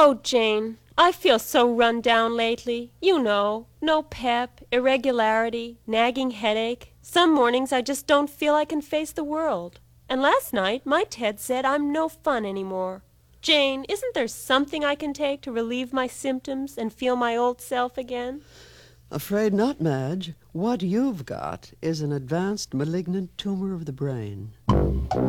Oh, Jane, I feel so run down lately. You know, no pep, irregularity, nagging headache. Some mornings I just don't feel I can face the world. And last night my Ted said I'm no fun anymore. Jane, isn't there something I can take to relieve my symptoms and feel my old self again? Afraid not, Madge. What you've got is an advanced malignant tumor of the brain.